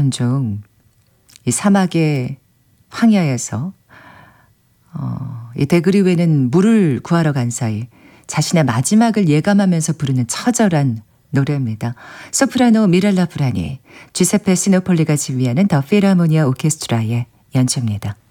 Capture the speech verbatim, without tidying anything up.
종종 이 사막의 황야에서 어, 이 데그리웨는 물을 구하러 간 사이 자신의 마지막을 예감하면서 부르는 처절한 노래입니다. 소프라노 미랄라 브라니, 주세페 시노폴리가 지휘하는 더 필하모니아 오케스트라의 연주입니다.